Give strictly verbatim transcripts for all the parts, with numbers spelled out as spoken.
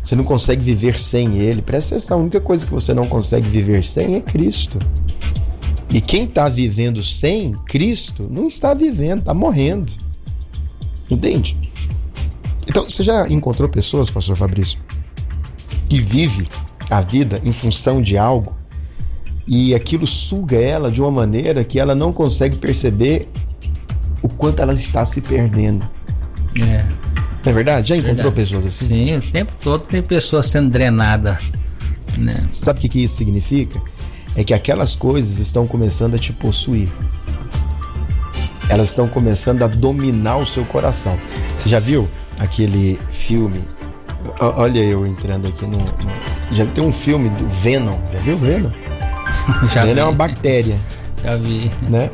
Você não consegue viver sem Ele. Presta atenção, a única coisa que você não consegue viver sem é Cristo. E quem está vivendo sem Cristo não está vivendo, está morrendo. Entende? Então, você já encontrou pessoas, pastor Fabrício, que vive a vida em função de algo e aquilo suga ela de uma maneira que ela não consegue perceber o quanto ela está se perdendo? É. Não é verdade? Já encontrou Verdade. pessoas assim? Sim, o tempo todo tem pessoas sendo drenadas, né? Sabe o que, que isso significa? É que aquelas coisas estão começando a te possuir. Elas estão começando a dominar o seu coração. Você já viu aquele filme? O- Olha eu entrando aqui no, no... Já tem um filme do Venom. Já viu o Venom? Já Venom vi, é uma bactéria, já vi. né?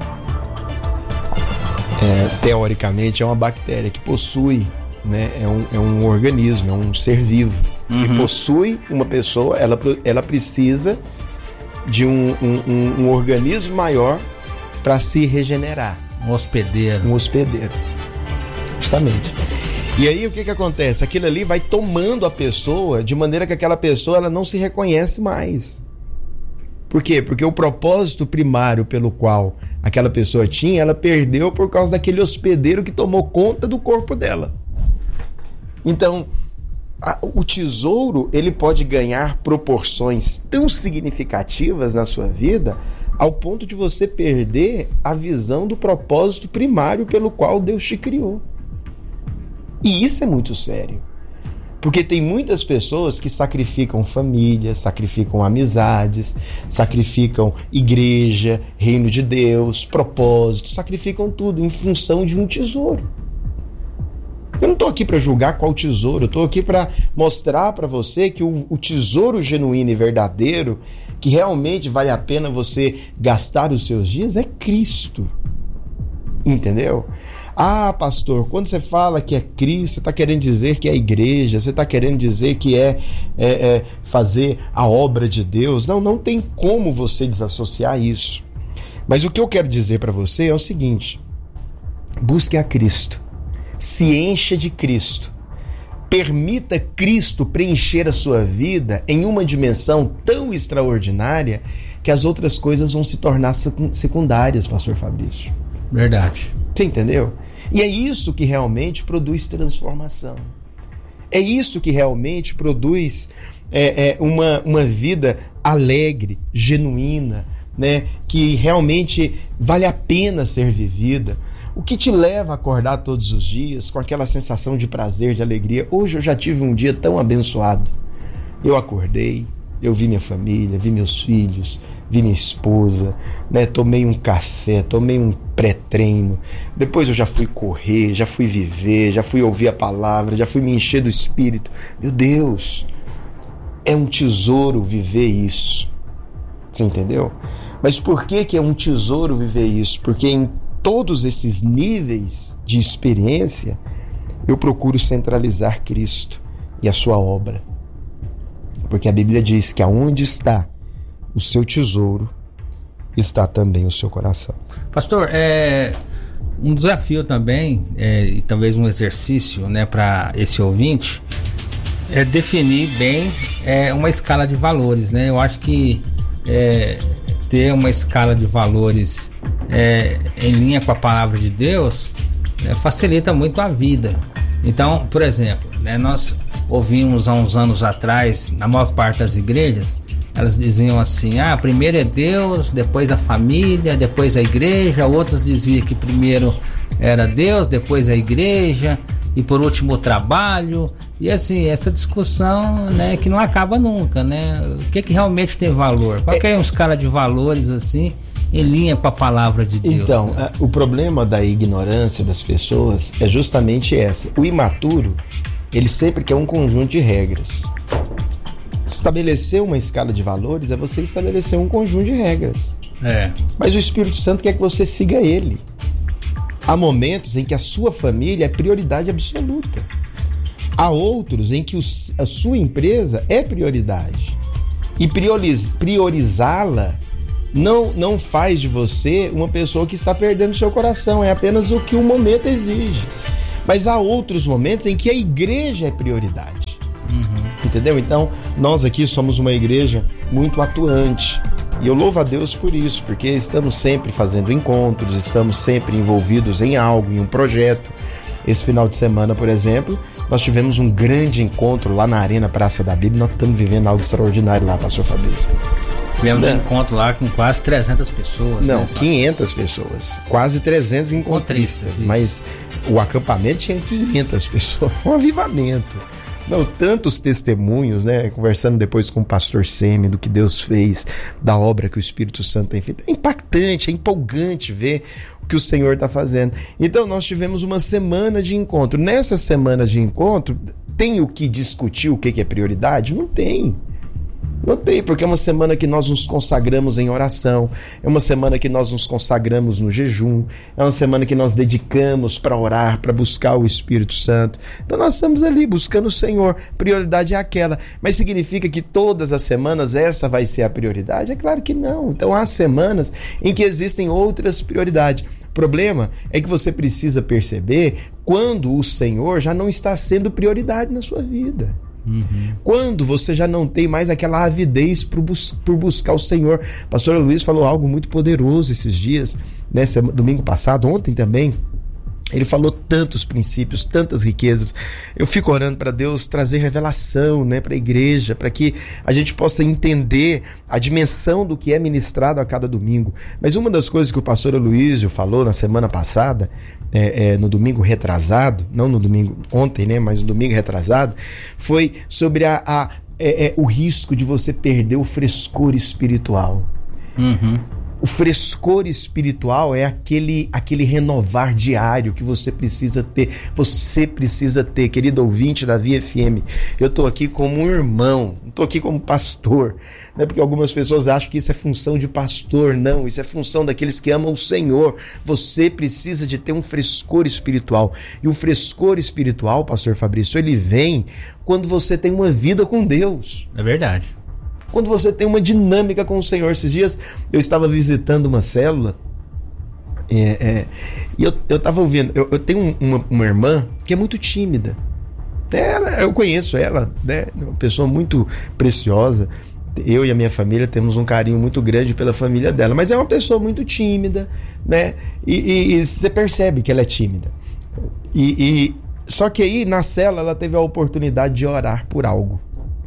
É, teoricamente é uma bactéria que possui, né? É um, é um organismo, é um ser vivo que Uhum. possui uma pessoa. Ela, ela precisa de um, um, um, um organismo maior para se regenerar. Um hospedeiro. Um hospedeiro. Justamente. E aí o que que acontece? Aquilo ali vai tomando a pessoa de maneira que aquela pessoa ela não se reconhece mais. Por quê? Porque o propósito primário pelo qual aquela pessoa tinha, ela perdeu por causa daquele hospedeiro que tomou conta do corpo dela. Então, a- o tesouro, ele pode ganhar proporções tão significativas na sua vida ao ponto de você perder a visão do propósito primário pelo qual Deus te criou. E isso é muito sério. Porque tem muitas pessoas que sacrificam família, sacrificam amizades, sacrificam igreja, reino de Deus, propósito, sacrificam tudo em função de um tesouro. Eu não estou aqui para julgar qual tesouro, eu estou aqui para mostrar para você que o, o tesouro genuíno e verdadeiro, que realmente vale a pena você gastar os seus dias, é Cristo. Entendeu? Ah, pastor, quando você fala que é Cristo, você está querendo dizer que é a igreja, você está querendo dizer que é, é, é fazer a obra de Deus. Não, não tem como você desassociar isso. Mas o que eu quero dizer para você é o seguinte: busque a Cristo, se encha de Cristo, permita Cristo preencher a sua vida em uma dimensão tão extraordinária que as outras coisas vão se tornar secundárias, pastor Fabrício. Verdade. Você entendeu? E é isso que realmente produz transformação. É isso que realmente produz é, é, uma, uma vida alegre, genuína, né? Que realmente vale a pena ser vivida. O que te leva a acordar todos os dias com aquela sensação de prazer, de alegria. Hoje eu já tive um dia tão abençoado. Eu acordei, eu vi minha família, vi meus filhos, vi minha esposa, né? Tomei um café, tomei um pré-treino, depois eu já fui correr, já fui viver, já fui ouvir a palavra, já fui me encher do Espírito. Meu Deus, é um tesouro viver isso. Você entendeu? Mas por que que é um tesouro viver isso? Porque em todos esses níveis de experiência, eu procuro centralizar Cristo e a sua obra. Porque a Bíblia diz que aonde está o seu tesouro, está também o seu coração. Pastor, é um desafio também, é, e talvez um exercício, né, para esse ouvinte, é definir bem é, uma escala de valores, né? Eu acho que é, ter uma escala de valores é, em linha com a palavra de Deus é, facilita muito a vida. Então, por exemplo, né, nós ouvimos há uns anos atrás, na maior parte das igrejas, elas diziam assim: ah, primeiro é Deus, depois a família, depois a igreja. Outras diziam que primeiro era Deus, depois a igreja e por último o trabalho. E assim, essa discussão, né, que não acaba nunca, né? O que que realmente tem valor? Qual que é uma escala de valores assim, em linha com a palavra de Deus? Então, né? o problema da ignorância das pessoas é justamente essa. O imaturo, ele sempre quer um conjunto de regras. Estabelecer uma escala de valores é você estabelecer um conjunto de regras. É. Mas o Espírito Santo quer que você siga ele. Há momentos em que a sua família é prioridade absoluta. Há outros em que os, a sua empresa é prioridade. E prioriz, priorizá-la não, não faz de você uma pessoa que está perdendo seu coração. É apenas o que o momento exige. Mas há outros momentos em que a igreja é prioridade. Uhum. Entendeu? Então, nós aqui somos uma igreja muito atuante. E eu louvo a Deus por isso, porque estamos sempre fazendo encontros, estamos sempre envolvidos em algo, em um projeto. Esse final de semana, por exemplo, nós tivemos um grande encontro lá na Arena Praça da Bíblia. Nós estamos vivendo algo extraordinário lá, pastor Fabrício. Tivemos um encontro lá com quase trezentas pessoas. Não, né? quinhentas pessoas. Quase trezentos encontristas. Mas o acampamento tinha quinhentas pessoas. Foi um avivamento. Não, tantos testemunhos, né? Conversando depois com o pastor Semi do que Deus fez, da obra que o Espírito Santo tem feito. É impactante, é empolgante ver o que o Senhor está fazendo. Então nós tivemos uma semana de encontro. Nessa semana de encontro, tem o que discutir o que é prioridade? Não tem. Não tem, porque é uma semana que nós nos consagramos em oração, é uma semana que nós nos consagramos no jejum, é uma semana que nós dedicamos para orar, para buscar o Espírito Santo. Então nós estamos ali buscando o Senhor, prioridade é aquela. Mas significa que todas as semanas essa vai ser a prioridade? É claro que não. Então há semanas em que existem outras prioridades. O problema é que você precisa perceber quando o Senhor já não está sendo prioridade na sua vida. Uhum. Quando você já não tem mais aquela avidez por, bus- por buscar o Senhor. Pastor Luiz falou algo muito poderoso esses dias, né? Domingo passado, ontem também. Ele falou tantos princípios, tantas riquezas. Eu fico orando para Deus trazer revelação, né, para a igreja, para que a gente possa entender a dimensão do que é ministrado a cada domingo. Mas uma das coisas que o pastor Aloysio falou na semana passada, é, é, no domingo retrasado, não no domingo ontem, né, mas no domingo retrasado, foi sobre a, a, é, é, o risco de você perder o frescor espiritual. Uhum. O frescor espiritual é aquele, aquele renovar diário que você precisa ter. Você precisa ter, querido ouvinte da Via F M. Eu estou aqui como um irmão, não estou aqui como pastor, né? Porque algumas pessoas acham que isso é função de pastor. Não, isso é função daqueles que amam o Senhor. Você precisa de ter um frescor espiritual. E o frescor espiritual, pastor Fabrício, ele vem quando você tem uma vida com Deus. É verdade. Quando você tem uma dinâmica com o Senhor. Esses dias eu estava visitando uma célula é, é, e eu estava ouvindo, eu, eu tenho uma, uma irmã que é muito tímida. Ela, eu conheço ela, né? Uma pessoa muito preciosa. Eu e a minha família temos um carinho muito grande pela família dela, mas é uma pessoa muito tímida, né? E, e, e você percebe que ela é tímida. E, e, só que aí na célula ela teve a oportunidade de orar por algo.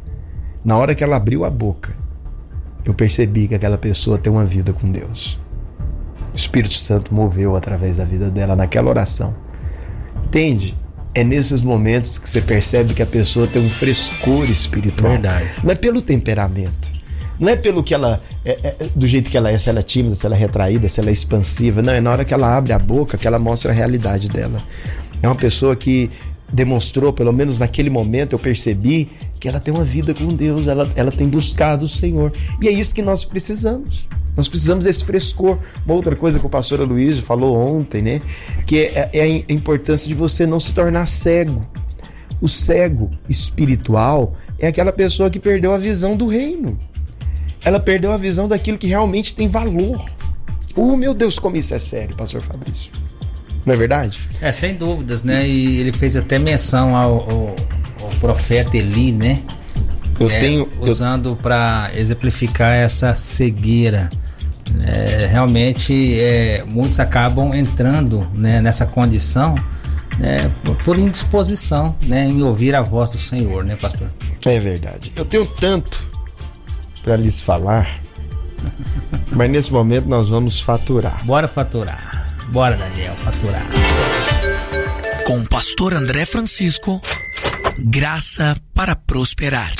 Na hora que ela abriu a boca, eu percebi que aquela pessoa tem uma vida com Deus. O Espírito Santo moveu através da vida dela naquela oração. Entende? É nesses momentos que você percebe que a pessoa tem um frescor espiritual. Verdade. Não é pelo temperamento. Não é pelo que ela é, é, do jeito que ela é, se ela é tímida, se ela é retraída, se ela é expansiva. Não, é na hora que ela abre a boca que ela mostra a realidade dela. É uma pessoa que demonstrou, pelo menos naquele momento eu percebi que ela tem uma vida com Deus, ela, ela tem buscado o Senhor, e é isso que nós precisamos. Nós precisamos desse frescor. Uma outra coisa que o pastor Aloysio falou ontem, né, que é, é a importância de você não se tornar cego. O cego espiritual é aquela pessoa que perdeu a visão do reino. Ela perdeu a visão daquilo que realmente tem valor. Oh, meu Deus, como isso é sério, pastor Fabrício. Não é verdade? É, sem dúvidas, né? E ele fez até menção ao, ao, ao profeta Eli, né? Eu é, tenho... Usando eu... para exemplificar essa cegueira. É, realmente, é, muitos acabam entrando, né, nessa condição, né, por, por indisposição, né, em ouvir a voz do Senhor, né, pastor? É verdade. Eu tenho tanto para lhes falar, mas nesse momento nós vamos faturar. Bora faturar. Bora, Daniel, faturar. Com o pastor André Francisco, graça para prosperar.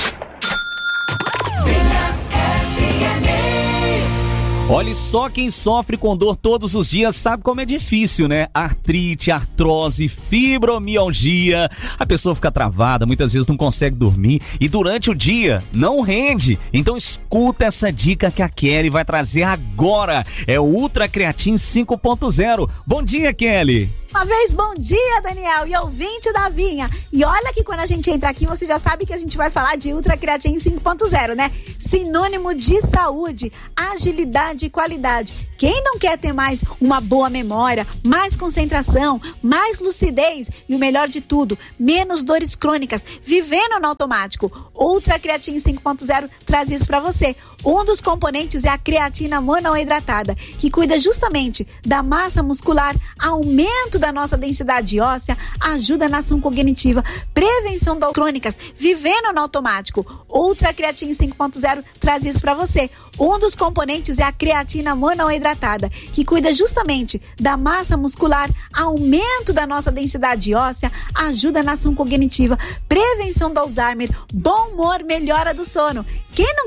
Olha só, quem sofre com dor todos os dias sabe como é difícil, né? Artrite, artrose, fibromialgia. A pessoa fica travada, muitas vezes não consegue dormir e durante o dia não rende. Então escuta essa dica que a Kelly vai trazer agora. É o Ultra Creatine cinco ponto zero. Bom dia, Kelly. Uma vez, bom dia, Daniel, e ouvinte da Vinha. E olha que quando a gente entra aqui, você já sabe que a gente vai falar de Ultra Creatine cinco ponto zero, né? Sinônimo de saúde, agilidade e qualidade. Quem não quer ter mais uma boa memória, mais concentração, mais lucidez e o melhor de tudo, menos dores crônicas, vivendo no automático? Ultra Creatine cinco ponto zero traz isso pra você. Um dos componentes é a creatina monoidratada, que cuida justamente da massa muscular, aumento da nossa densidade óssea, ajuda na ação cognitiva, prevenção de dores crônicas, vivendo no automático. Ultra Creatine cinco ponto zero traz isso pra você. Um dos componentes é a creatina monoidratada, que cuida justamente da massa muscular, aumento da nossa densidade óssea, ajuda na ação cognitiva, prevenção do Alzheimer, bom humor, melhora do sono. Quem não